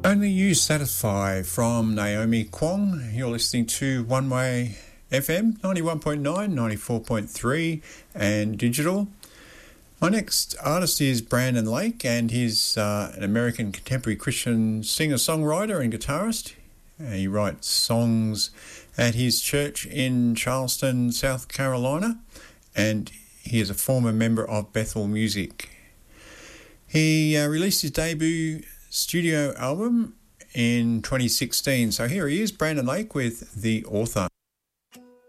Only You Satisfy from Naomi Kwong. You're listening to One Way FM, 91.9, 94.3 and digital. My next artist is Brandon Lake, and he's an American contemporary Christian singer-songwriter and guitarist. He writes songs at his church in Charleston, South Carolina, and he is a former member of Bethel Music. He released his debut studio album in 2016. So here he is, Brandon Lake, with The Author.